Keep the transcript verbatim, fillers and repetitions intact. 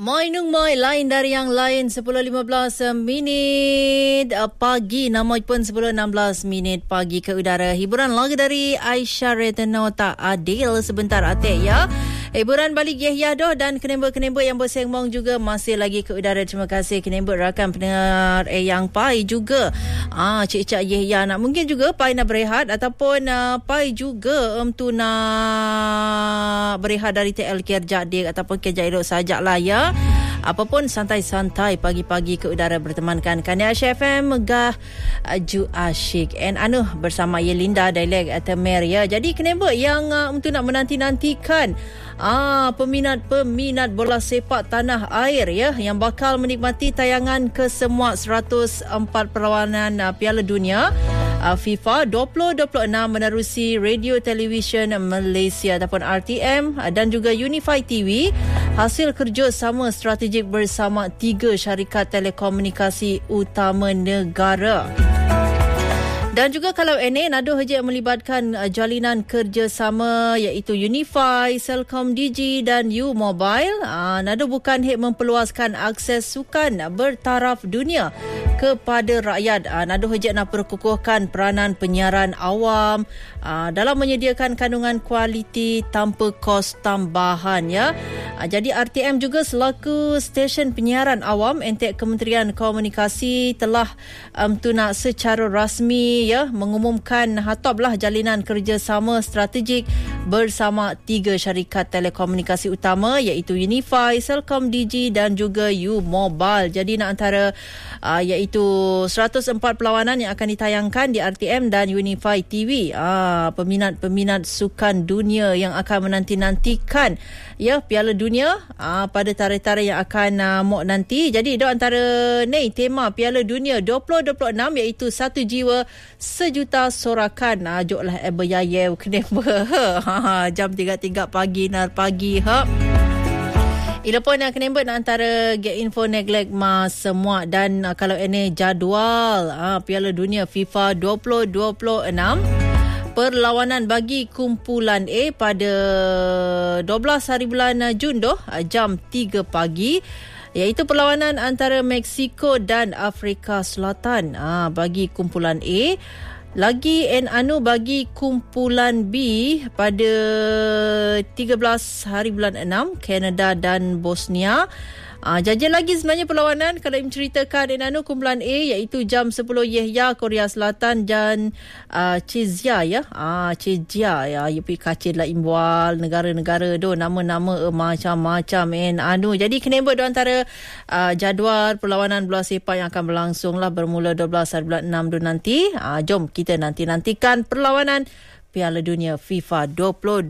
Moi Nung Moi, lain dari yang lain. Sepuluh lima belas minit pagi, namun pun sepuluh enam belas minit pagi ke udara. Hiburan lagu dari Aisyah Retno Tak Adil sebentar atik ya. Hiburan balik Yahya doh dan kenembek-kenembek yang bersembang juga masih lagi ke udara. Terima kasih kenembek rakan pendengar eh, yang pai juga. Ah, Cik-Cik Yahya nak mungkin juga pai nak berehat ataupun uh, pai juga um, tu nak berehat dari T L kerja dia ataupun kerja elok sajalah ya. Apapun santai-santai pagi-pagi ke udara bertemankan Kania F M Megah Ju Asyik and Anuh bersama Yelinda Dialek Atemer ya. Jadi kenapa yang uh, untuk nak menanti-nantikan ah peminat-peminat bola sepak tanah air ya yang bakal menikmati tayangan kesemua seratus empat perlawanan uh, Piala Dunia uh, FIFA dua ribu dua puluh enam menerusi Radio Television Malaysia ataupun R T M uh, dan juga Unify T V hasil kerjasama strategik bersama tiga syarikat telekomunikasi utama negara. Dan juga kalau ini Nado Haji melibatkan uh, jalinan kerjasama iaitu Unify, Celcom Digi dan U Mobile. Uh, Nado bukan hek memperluaskan akses sukan bertaraf dunia kepada rakyat. Uh, Nado Haji nak perkukuhkan peranan penyiaran awam uh, dalam menyediakan kandungan kualiti tanpa kos tambahan ya. Uh, jadi R T M juga selaku stesen penyiaran awam entek Kementerian Komunikasi telah um, tu nak secara rasmi ya mengumumkan hatoblah jalinan kerjasama strategik bersama tiga syarikat telekomunikasi utama iaitu Unify, Celcom Digi dan juga U Mobile. Jadi nak antara uh, iaitu seratus empat perlawanan yang akan ditayangkan di R T M dan Unify T V. Uh, peminat-peminat sukan dunia yang akan menanti-nantikan ya Piala Dunia uh, pada tarikh-tarikh yang akan uh, mok nanti. Jadi itu antara ni tema Piala Dunia dua ribu dua puluh enam iaitu satu jiwa sejuta sorakan. Ah, joklah eh beryayew kenapa? Ha, jam tiga tiga pagi nar pagi ha. Ila pun nak kenembet nak antara get info neglect mas semua dan uh, kalau ini jadual uh, Piala Dunia FIFA dua ribu dua puluh enam. Perlawanan bagi kumpulan A pada dua belas hari bulan Jun doh jam tiga pagi iaitu perlawanan antara Mexico dan Afrika Selatan ah bagi kumpulan A. Lagi en anu bagi kumpulan B pada tiga belas hari bulan enam Kanada dan Bosnia. Ah, jajah lagi sebenarnya perlawanan kalau menceritakan en anu kumpulan A iaitu jam sepuluh Yahya Korea Selatan dan uh, Chezia ya. Ah Chezia ya yupi kacil lah imbual negara-negara do nama-nama uh, macam-macam en anu. Jadi kenapa do antara uh, jadual perlawanan bola sepak yang akan berlangsung lah bermula dua belas hari bulan enam do nanti. Ah jom kita nanti-nantikan perlawanan Piala Dunia FIFA dua ribu